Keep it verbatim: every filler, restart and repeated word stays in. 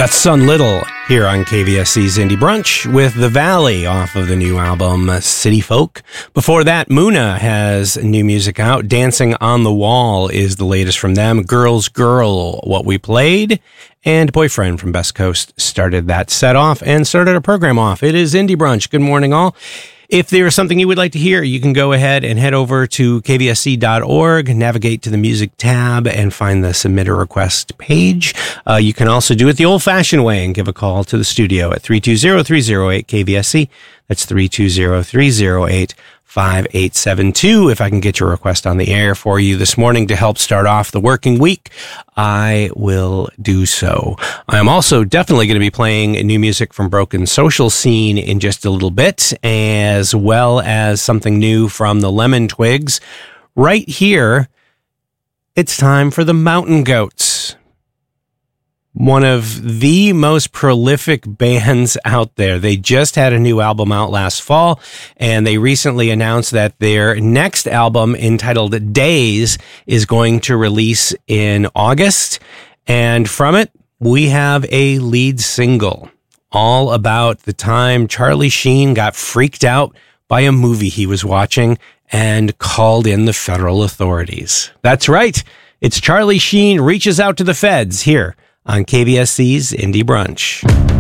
That's Sun Little here on K V S C's Indie Brunch with The Valley off of the new album City Folk. Before that, Muna has new music out. Dancing on the Wall is the latest from them. Girls Girl, What We Played. And Boyfriend from Best Coast started that set off and started our program off. It is Indie Brunch. Good morning, all. If there is something you would like to hear, you can go ahead and head over to k v s c dot org, navigate to the music tab, and find the submit a request page. Uh, you can also do it the old-fashioned way and give a call to the studio at three two zero, three zero eight K V S C. That's three two zero, three zero eight, five eight seven two. If I can get your request on the air for you this morning to help start off the working week, I will do so. I'm also definitely going to be playing new music from Broken Social Scene in just a little bit, as well as something new from the Lemon Twigs. Right here, it's time for the Mountain Goats. One of the most prolific bands out there. They just had a new album out last fall, and they recently announced that their next album, entitled Days, is going to release in August. And from it, we have a lead single all about the time Charlie Sheen got freaked out by a movie he was watching and called in the federal authorities. That's right. It's Charlie Sheen reaches out to the feds here on K V S C's Indie Brunch.